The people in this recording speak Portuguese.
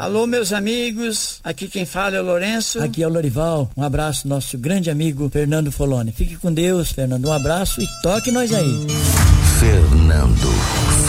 Alô, meus amigos, aqui quem fala é o Lourenço. Aqui é o Lorival, um abraço, nosso grande amigo Fernando Foloni. Fique com Deus, Fernando, um abraço e toque nós aí. Fernando